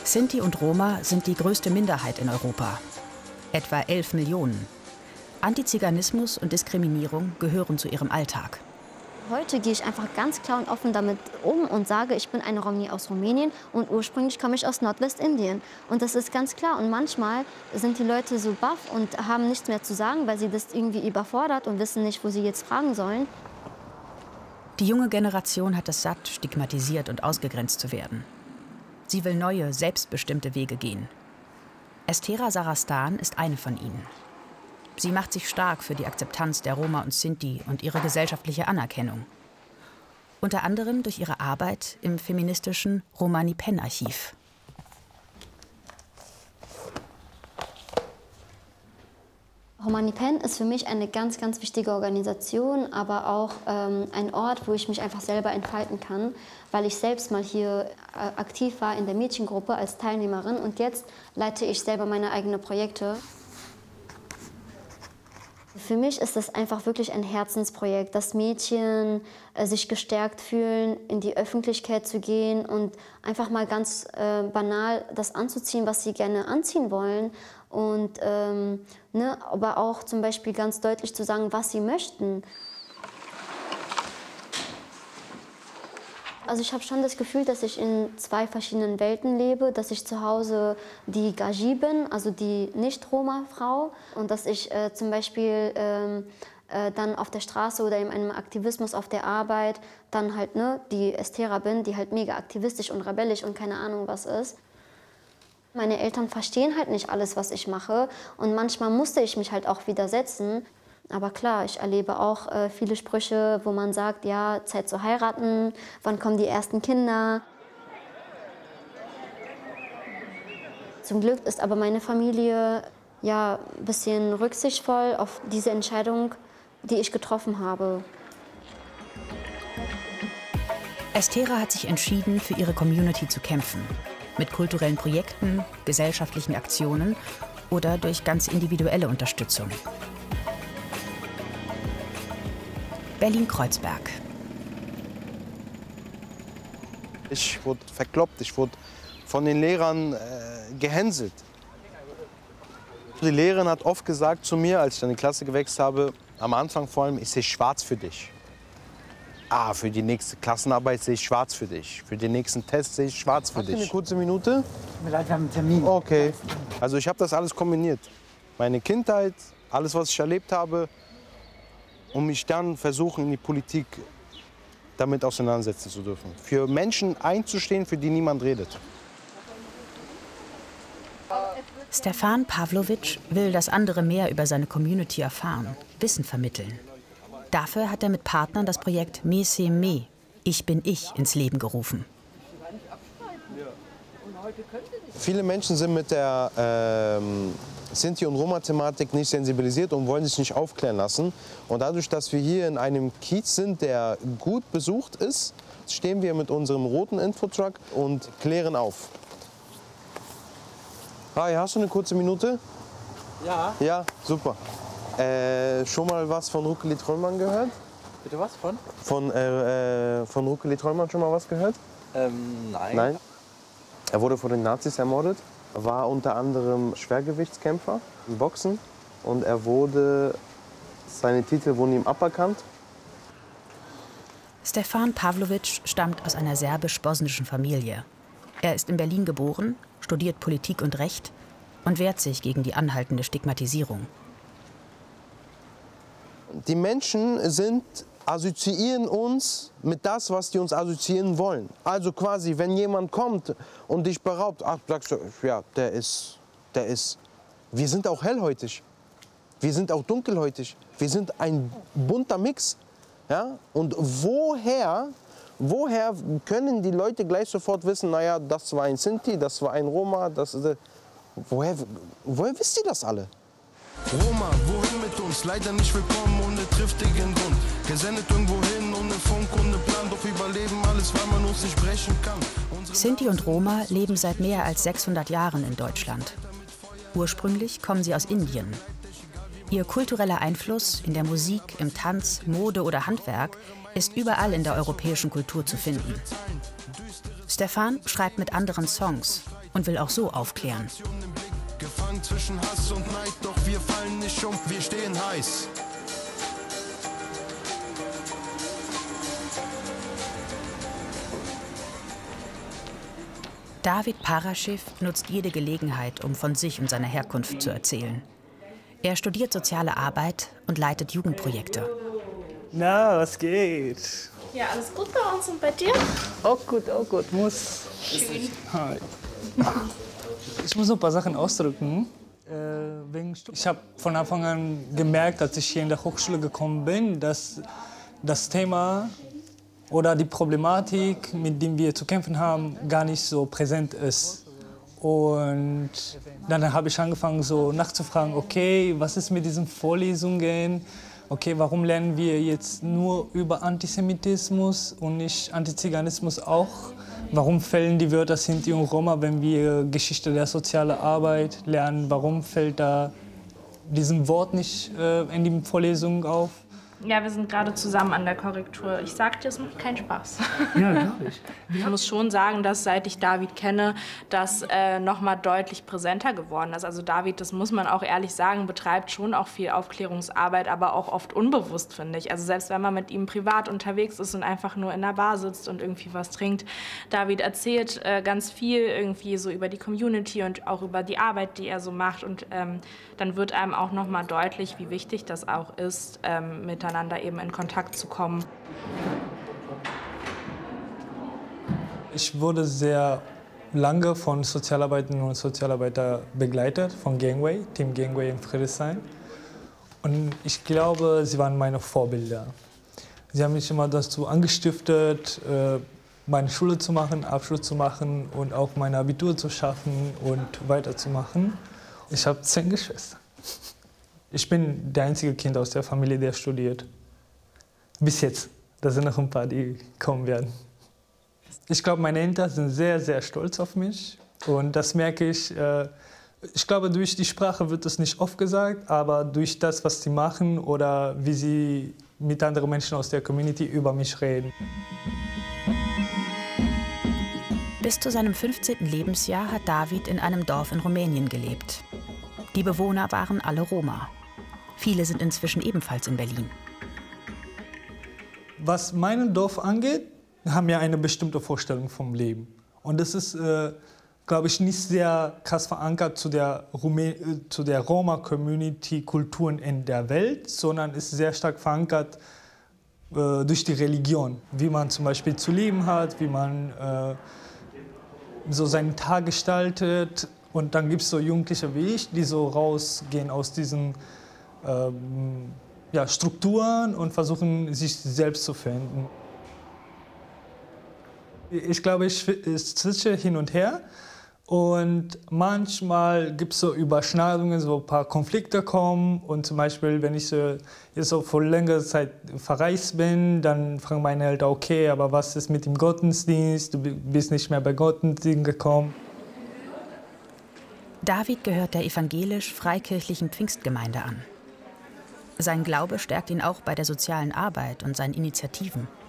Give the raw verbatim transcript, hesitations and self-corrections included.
Sinti und Roma sind die größte Minderheit in Europa. Etwa elf Millionen. Antiziganismus und Diskriminierung gehören zu ihrem Alltag. Heute gehe ich einfach ganz klar und offen damit um und sage, ich bin eine Romni aus Rumänien und ursprünglich komme ich aus Nordwestindien. Und das ist ganz klar. Und manchmal sind die Leute so baff und haben nichts mehr zu sagen, weil sie das irgendwie überfordert und wissen nicht, wo sie jetzt fragen sollen. Die junge Generation hat es satt, stigmatisiert und ausgegrenzt zu werden. Sie will neue, selbstbestimmte Wege gehen. Estera Sarastan ist eine von ihnen. Sie macht sich stark für die Akzeptanz der Roma und Sinti und ihre gesellschaftliche Anerkennung. Unter anderem durch ihre Arbeit im feministischen Romani Pen Archiv. Romani Pen ist für mich eine ganz, ganz wichtige Organisation, aber auch ähm, ein Ort, wo ich mich einfach selber entfalten kann, weil ich selbst mal hier äh, aktiv war in der Mädchengruppe als Teilnehmerin und jetzt leite ich selber meine eigenen Projekte. Für mich ist das einfach wirklich ein Herzensprojekt, dass Mädchen äh, sich gestärkt fühlen, in die Öffentlichkeit zu gehen und einfach mal ganz äh, banal das anzuziehen, was sie gerne anziehen wollen. Und ähm, ne, aber auch zum Beispiel ganz deutlich zu sagen, was sie möchten. Also ich habe schon das Gefühl, dass ich in zwei verschiedenen Welten lebe, dass ich zu Hause die Gaji bin, also die Nicht-Roma-Frau, und dass ich äh, zum Beispiel ähm, äh, dann auf der Straße oder in einem Aktivismus auf der Arbeit dann halt ne, die Estera bin, die halt mega aktivistisch und rebellisch und keine Ahnung was ist. Meine Eltern verstehen halt nicht alles, was ich mache, und manchmal musste ich mich halt auch widersetzen. Aber klar, ich erlebe auch äh, viele Sprüche, wo man sagt, ja, Zeit zu heiraten, wann kommen die ersten Kinder. Zum Glück ist aber meine Familie ja ein bisschen rücksichtsvoll auf diese Entscheidung, die ich getroffen habe. Estera hat sich entschieden, für ihre Community zu kämpfen. Mit kulturellen Projekten, gesellschaftlichen Aktionen oder durch ganz individuelle Unterstützung. Berlin-Kreuzberg. Ich wurde verkloppt, ich wurde von den Lehrern äh, gehänselt. Die Lehrerin hat oft gesagt zu mir, als ich dann die Klasse gewechselt habe, am Anfang vor allem, ich sehe schwarz für dich. Ah, für die nächste Klassenarbeit sehe ich schwarz für dich. Für den nächsten Test sehe ich schwarz für Hast dich. du eine kurze Minute? Tut mir leid, wir haben einen Termin. Okay. Also ich habe das alles kombiniert. Meine Kindheit, alles, was ich erlebt habe, um mich dann versuchen, in die Politik damit auseinandersetzen zu dürfen. Für Menschen einzustehen, für die niemand redet. Stefan Pavlovic will, dass andere mehr über seine Community erfahren, Wissen vermitteln. Dafür hat er mit Partnern das Projekt Me c'est me, Ich bin ich, ins Leben gerufen. Viele Menschen sind mit der ähm, Sinti- und Roma-Thematik nicht sensibilisiert und wollen sich nicht aufklären lassen. Und dadurch, dass wir hier in einem Kiez sind, der gut besucht ist, stehen wir mit unserem roten Infotruck und klären auf. Hi, hast du eine kurze Minute? Ja. Ja, super. Äh, schon mal was von Rukeli Trollmann gehört? Bitte was von? Von, äh, äh, von Rukeli Trollmann schon mal was gehört? Ähm, nein. Nein. Er wurde von den Nazis ermordet, war unter anderem Schwergewichtskämpfer im Boxen und er wurde, seine Titel wurden ihm aberkannt. Stefan Pavlovic stammt aus einer serbisch-bosnischen Familie. Er ist in Berlin geboren, studiert Politik und Recht und wehrt sich gegen die anhaltende Stigmatisierung. Die Menschen sind, assoziieren uns mit das, was die uns assoziieren wollen. Also quasi, wenn jemand kommt und dich beraubt, ach, sagst du, ja, der ist, der ist. Wir sind auch hellhäutig. Wir sind auch dunkelhäutig. Wir sind ein bunter Mix. Ja? Und woher, woher können die Leute gleich sofort wissen, naja, das war ein Sinti, das war ein Roma, das ist, woher, woher wisst ihr das alle? Roma, wohin mit uns? Leider nicht willkommen ohne triftigen Grund. Gesendet irgendwo hin ohne Funk, ohne Plan, doch überleben alles, weil man uns nicht brechen kann. Unsere Sinti und Roma leben seit mehr als sechshundert Jahren in Deutschland. Ursprünglich kommen sie aus Indien. Ihr kultureller Einfluss in der Musik, im Tanz, Mode oder Handwerk ist überall in der europäischen Kultur zu finden. Stefan schreibt mit anderen Songs, und will auch so aufklären. Gefangen zwischen Hass und Neid, doch wir fallen nicht um, wir stehen heiß. David Paraschew nutzt jede Gelegenheit, um von sich und seiner Herkunft zu erzählen. Er studiert soziale Arbeit und leitet Jugendprojekte. Na, was geht? Ja, alles gut bei uns und bei dir? Auch gut, auch gut. Muss. Schön. Hi. Ich muss noch ein paar Sachen ausdrücken. Ich habe von Anfang an gemerkt, als ich hier in der Hochschule gekommen bin, dass das Thema oder die Problematik, mit der wir zu kämpfen haben, gar nicht so präsent ist. Und dann habe ich angefangen, so nachzufragen, okay, was ist mit diesen Vorlesungen? Okay, warum lernen wir jetzt nur über Antisemitismus und nicht Antiziganismus auch? Warum fällen die Wörter Sinti und Roma, wenn wir Geschichte der sozialen Arbeit lernen? Warum fällt da diesem Wort nicht äh, in die Vorlesung auf? Ja, wir sind gerade zusammen an der Korrektur. Ich sag dir, es macht keinen Spaß. Ja, glaube ich. Ich muss schon sagen, dass seit ich David kenne, das äh, noch mal deutlich präsenter geworden ist. Also David, das muss man auch ehrlich sagen, betreibt schon auch viel Aufklärungsarbeit, aber auch oft unbewusst, finde ich. Also selbst wenn man mit ihm privat unterwegs ist und einfach nur in der Bar sitzt und irgendwie was trinkt, David erzählt äh, ganz viel irgendwie so über die Community und auch über die Arbeit, die er so macht. Und ähm, dann wird einem auch noch mal deutlich, wie wichtig das auch ist, ähm, miteinander eben in Kontakt zu kommen. Ich wurde sehr lange von Sozialarbeiterinnen und Sozialarbeitern begleitet, von Gangway, Team Gangway in Friedrichshain. Und ich glaube, sie waren meine Vorbilder. Sie haben mich immer dazu angestiftet, meine Schule zu machen, Abschluss zu machen und auch mein Abitur zu schaffen und weiterzumachen. Ich habe zehn Geschwister. Ich bin der einzige Kind aus der Familie, der studiert. Bis jetzt. Da sind noch ein paar, die kommen werden. Ich glaube, meine Eltern sind sehr, sehr stolz auf mich. Und das merke ich. Äh, ich glaube, durch die Sprache wird es nicht oft gesagt, aber durch das, was sie machen oder wie sie mit anderen Menschen aus der Community über mich reden. Bis zu seinem fünfzehnten Lebensjahr hat David in einem Dorf in Rumänien gelebt. Die Bewohner waren alle Roma. Viele sind inzwischen ebenfalls in Berlin. Was mein Dorf angeht, haben wir eine bestimmte Vorstellung vom Leben. Und das ist, äh, glaube ich, nicht sehr krass verankert zu der, äh, zu der Roma-Community-Kulturen in der Welt, sondern ist sehr stark verankert äh, durch die Religion. Wie man zum Beispiel zu leben hat, wie man äh, so seinen Tag gestaltet. Und dann gibt es so Jugendliche wie ich, die so rausgehen aus diesen ähm, ja, Strukturen und versuchen, sich selbst zu finden. Ich glaube, ich switche hin und her. Und manchmal gibt es so Überschneidungen, so ein paar Konflikte kommen. Und zum Beispiel, wenn ich so, jetzt so vor längerer Zeit verreist bin, dann fragen meine Eltern, okay, aber was ist mit dem Gottesdienst? Du bist nicht mehr bei Gottesdienst gekommen. David gehört der evangelisch-freikirchlichen Pfingstgemeinde an. Sein Glaube stärkt ihn auch bei der sozialen Arbeit und seinen Initiativen.